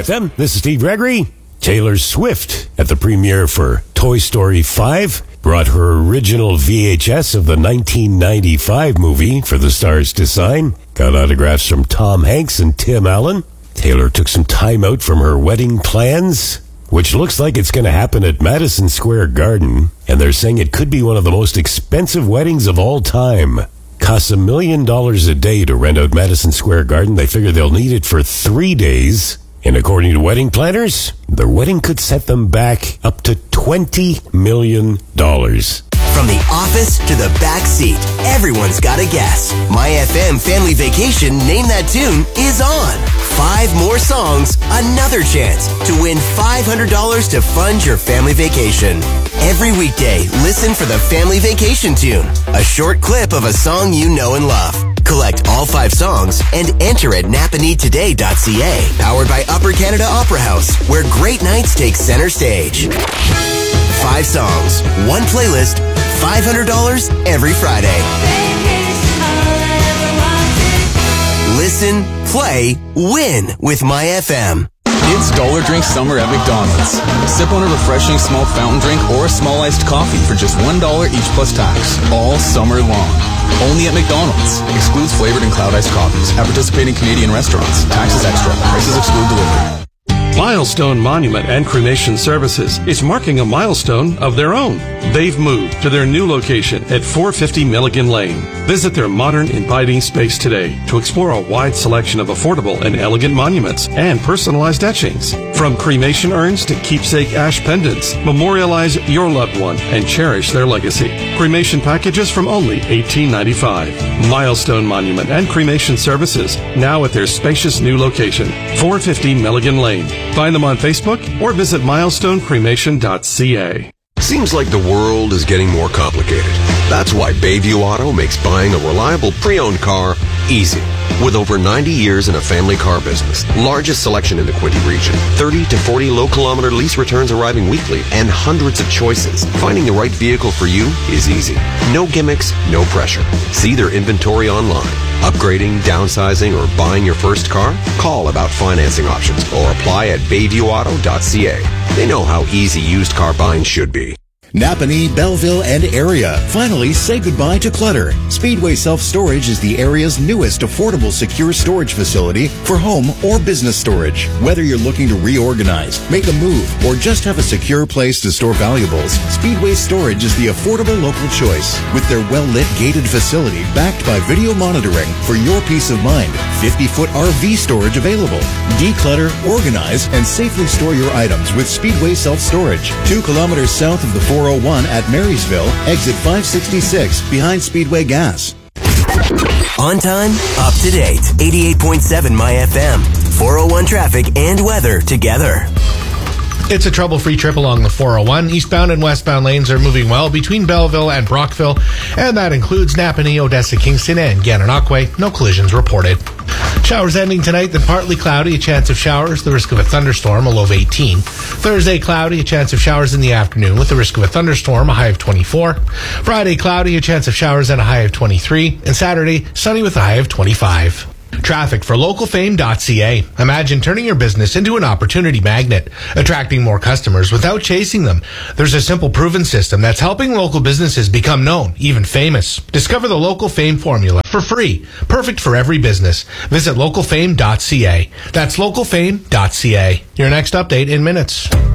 FM, this is Steve Gregory. Taylor Swift, at the premiere for Toy Story 5, brought her original VHS of the 1995 movie for the stars to sign. Got autographs from Tom Hanks and Tim Allen. Taylor took some time out from her wedding plans, which looks like it's going to happen at Madison Square Garden. And they're saying it could be one of the most expensive weddings of all time. Costs $1 million a day to rent out Madison Square Garden. They figure they'll need it for 3 days. And according to wedding planners, the wedding could set them back up to $20 million. From the office to the back seat, everyone's got a guess. My FM Family Vacation Name That Tune is on. 5 more songs, another chance to win $500 to fund your family vacation. Every weekday, listen for the Family Vacation Tune, a short clip of a song you know and love. Collect all 5 songs and enter at napanitoday.ca. Powered by Upper Canada Opera House, where great nights take center stage. 5 songs, 1 playlist, $500 every Friday. Listen, play, win with My FM. It's Dollar Drink Summer at McDonald's. Sip on a refreshing small fountain drink or a small iced coffee for just $1 each plus tax, all summer long. Only at McDonald's. Excludes flavored and cloud iced coffees at participating Canadian restaurants. Taxes extra. Prices exclude delivery. Milestone Monument and Cremation Services is marking a milestone of their own. They've moved to their new location at 450 Milligan Lane. Visit their modern, inviting space today to explore a wide selection of affordable and elegant monuments and personalized etchings. From cremation urns to keepsake ash pendants, memorialize your loved one and cherish their legacy. Cremation packages from only $18.95. Milestone Monument and Cremation Services, now at their spacious new location, 450 Milligan Lane. Find them on Facebook or visit milestonecremation.ca. Seems like the world is getting more complicated. That's why Bayview Auto makes buying a reliable pre-owned car easy. With over 90 years in a family car business, largest selection in the Quinte region, 30 to 40 low-kilometer lease returns arriving weekly, and hundreds of choices, finding the right vehicle for you is easy. No gimmicks, no pressure. See their inventory online. Upgrading, downsizing, or buying your first car? Call about financing options or apply at bayviewauto.ca. They know how easy used car buying should be. Napanee, Belleville, and area. Finally, say goodbye to clutter. Speedway Self-Storage is the area's newest affordable secure storage facility for home or business storage. Whether you're looking to reorganize, make a move, or just have a secure place to store valuables, Speedway Storage is the affordable local choice. With their well-lit gated facility backed by video monitoring for your peace of mind, 50-foot RV storage available. Declutter, organize, and safely store your items with Speedway Self-Storage. 2 kilometers south of the 401 at Marysville, exit 566 behind Speedway Gas. On time, up to date. 88.7 My FM. 401 traffic and weather together. It's a trouble-free trip along the 401. Eastbound and westbound lanes are moving well between Belleville and Brockville, and that includes Napanee, Odessa, Kingston, and Gananoque. No collisions reported. Showers ending tonight, then partly cloudy, a chance of showers, the risk of a thunderstorm, a low of 18. Thursday, cloudy, a chance of showers in the afternoon with the risk of a thunderstorm, a high of 24. Friday, cloudy, a chance of showers and a high of 23. And Saturday, sunny with a high of 25. Traffic for localfame.ca. Imagine turning your business into an opportunity magnet, attracting more customers without chasing them. There's a simple proven system that's helping local businesses become known, even famous. Discover the Local Fame formula for free, perfect for every business. Visit localfame.ca. That's localfame.ca. Your next update in minutes.